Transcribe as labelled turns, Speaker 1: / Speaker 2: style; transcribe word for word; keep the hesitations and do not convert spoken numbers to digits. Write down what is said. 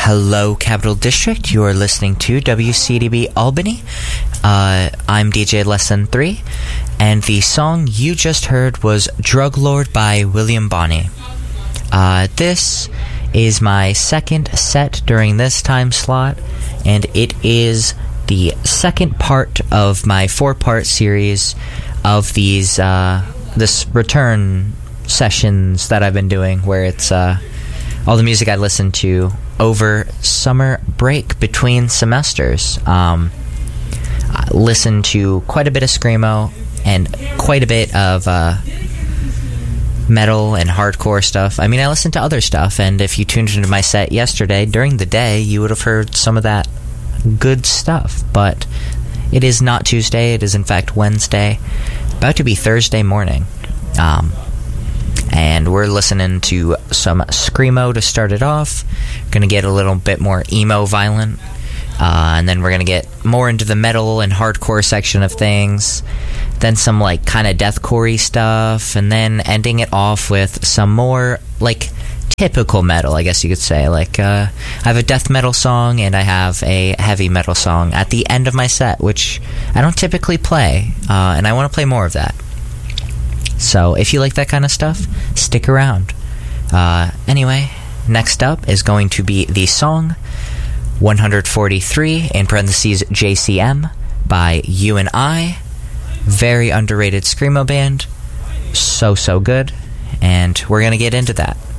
Speaker 1: Hello, Capital District. You are listening to W C D B Albany. Uh, I'm D J Lesson three, and the song you just heard was Drug Lord by William Bonney. Uh, this is my second set during this time slot, and it is the second part of my four-part series of these, uh, this return sessions that I've been doing, where it's, uh, all the music I listened to over summer break between semesters. Um, I listened to quite a bit of Screamo and quite a bit of uh, metal and hardcore stuff. I mean, I listened to other stuff, and if you tuned into my set yesterday, during the day, you would have heard some of that good stuff. But it is not Tuesday, it is in fact Wednesday, about to be Thursday morning. Um... And we're listening to some Screamo to start it off. Going to get a little bit more emo violent. Uh, and then we're going to get more into the metal and hardcore section of things. Then some, like, kind of deathcore-y stuff. And then ending it off with some more, like, typical metal, I guess you could say. Like, uh, I have a death metal song and I have a heavy metal song at the end of my set, which I don't typically play. Uh, and I want to play more of that. So, if you like that kind of stuff, stick around. Uh, anyway, next up is going to be the song one forty-three, in parentheses, J C M, by You and I. Very underrated Screamo band. So, so good. And we're going to get into that.